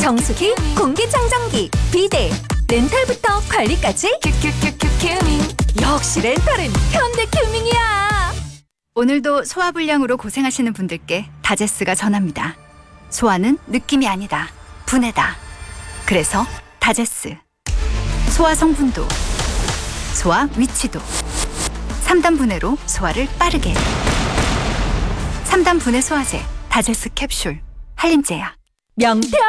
정수기, 공기청정기, 비데, 렌탈부터 관리까지 큐큐큐큐 큐밍. 역시 렌탈은 현대큐밍이야. 오늘도 소화불량으로 고생하시는 분들께 다제스가 전합니다. 소화는 느낌이 아니다. 분해다. 그래서 다제스. 소화 성분도, 소화 위치도 3단 분해로 소화를 빠르게. 3단 분해 소화제 다제스 캡슐 한림제야. 명태